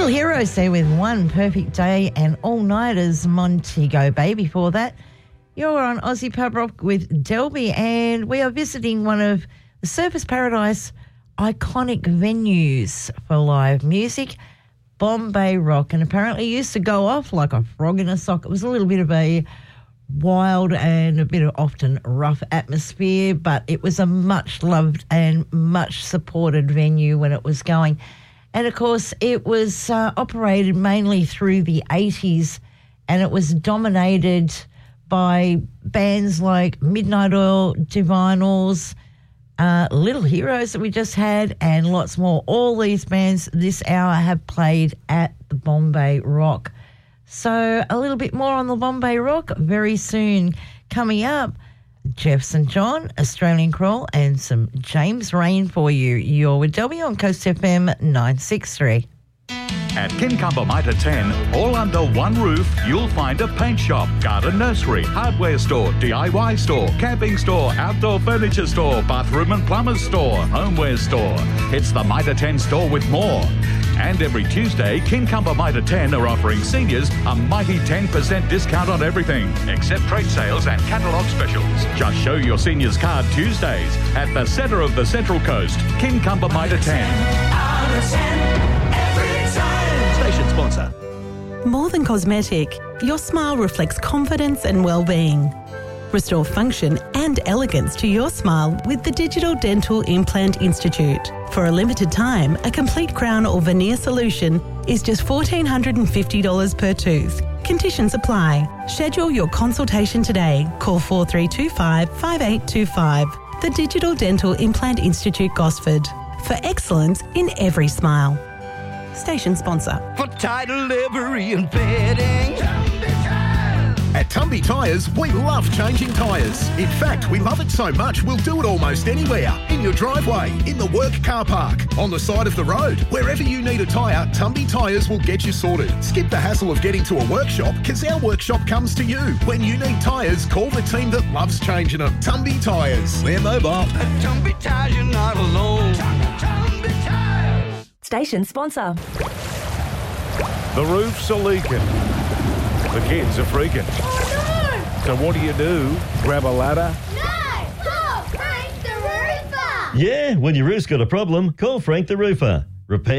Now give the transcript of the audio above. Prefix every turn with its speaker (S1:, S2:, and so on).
S1: Heroes there with One Perfect Day and All Nighters, Montego Bay. Before that, you're on Aussie Pub Rock with Delby, and we are visiting one of the Surfers Paradise iconic venues for live music, Bombay Rock, and apparently used to go off like a frog in a sock. It was a little bit of a wild and a bit of often rough atmosphere, but it was a much loved and much supported venue when it was going. And, of course, it was operated mainly through the 80s, and it was dominated by bands like Midnight Oil, Divinals, Little Heroes that we just had, and lots more. All these bands this hour have played at the Bombay Rock. So a little bit more on the Bombay Rock very soon. Coming up, Jeff St. John, Australian Crawl, and some James Rain for you. You're with Delby on Coast FM 963.
S2: At Kincumber Mitre 10, all under one roof, you'll find a paint shop, garden nursery, hardware store, DIY store, camping store, outdoor furniture store, bathroom and plumber's store, homeware store. It's the Mitre 10 store with more. And every Tuesday, Kincumber Mitre 10 are offering seniors a mighty 10% discount on everything, except trade sales and catalogue specials. Just show your seniors card Tuesdays at the centre of the Central Coast, Kincumber Mitre 10.
S3: Out of 10, every time.
S4: Station sponsor.
S5: More than cosmetic, your smile reflects confidence and well-being. Restore function and elegance to your smile with the Digital Dental Implant Institute. For a limited time, a complete crown or veneer solution is just $1,450 per tooth. Conditions apply. Schedule your consultation today. Call 4325 5825. The Digital Dental Implant Institute, Gosford. For excellence in every smile. Station sponsor.
S4: For title livery and bedding. At Tumby Tyres, we love changing tyres. In fact, we love it so much, we'll do it almost anywhere. In your driveway, in the work car park, on the side of the road. Wherever you need a tyre, Tumby Tyres will get you sorted. Skip the hassle of getting to a workshop, because our workshop comes to you. When you need tyres, call the team that loves changing them. Tumby Tyres. We're mobile.
S3: At Tumby Tyres, you're not alone. Tumby Tyres.
S6: Station sponsor.
S7: The roofs are leaking. The kids are freaking.
S8: Oh,
S7: no! So what do? Grab a ladder?
S8: No! Call Frank the Roofer!
S9: Yeah, when your roof's got a problem, call Frank the Roofer. Repair